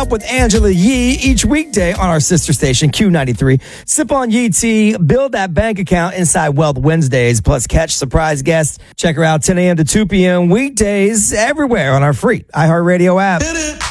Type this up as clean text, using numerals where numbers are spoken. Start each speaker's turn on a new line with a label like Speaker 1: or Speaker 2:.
Speaker 1: Up with Angela Yee each weekday on our sister station, Q93. Sip on Yee tea, build that bank account inside Wealth Wednesdays, plus catch surprise guests. Check her out 10 a.m. to 2 p.m. weekdays everywhere on our free iHeartRadio app.